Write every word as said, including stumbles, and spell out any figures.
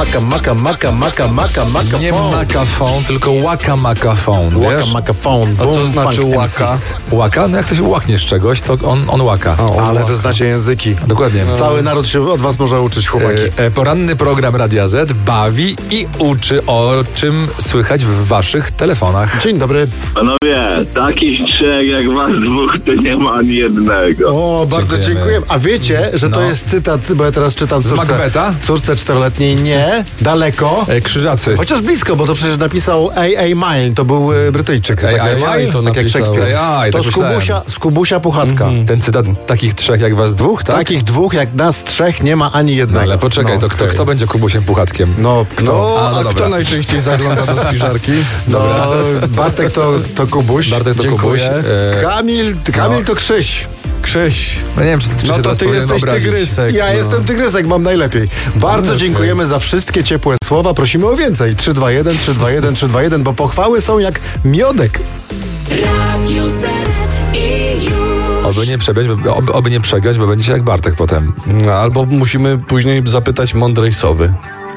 Maka, maka, maka, maka, maka, maka. Nie makafon, tylko łaka makafon, Łaka wiesz? makafon. A co znaczy łaka? Łaka? No jak ktoś łakniesz czegoś, to on, on łaka. O, Ale łaka. wy znacie języki. Dokładnie. Cały naród się od was może uczyć, chłopaki. E, e, poranny program Radia Z bawi i uczy, o czym słychać w waszych telefonach. Dzień dobry. Panowie, takich trzech jak was dwóch, to nie ma ani jednego. O, bardzo Dziękujemy. dziękuję. A wiecie, że to No. jest cytat, bo ja teraz czytam córce, Macbeta? córce czteroletniej. Nie, daleko. E, krzyżacy. Chociaż blisko, bo to przecież napisał A A Mile, to był e, Brytyjczyk. A A tak, jak- Mile to tak jak napisał. Szekspir. A A, To tak z myślałem. Kubusia, z Kubusia Puchatka. Ten cytat takich trzech jak was dwóch, tak? Takich dwóch jak nas trzech nie ma ani jednego. No ale poczekaj, No, to kto, okej. kto będzie Kubusiem Puchatkiem? No, kto? No, A, a, no dobra. kto najczęściej zagląda do spiżarki? No, Bartek to, to Kubuś. Bartek to Dziękuję. Kubuś. E, Kamil, Kamil No. to Krzyś. Krzyś. no nie wiem, czy, czy No się to teraz ty powinienem jesteś obrazić. tygrysek. Ja no. jestem tygrysek, mam najlepiej. Bardzo No, dziękujemy za wszystkie ciepłe słowa. Prosimy o więcej. trzy dwa jeden, trzy dwa jeden, trzy dwa jeden, bo pochwały są jak miodek. Radio Z i już. Oby nie przegiąć, bo, oby, oby nie przegiąć, bo będzie się jak Bartek potem. No, albo musimy później zapytać mądrej sowy.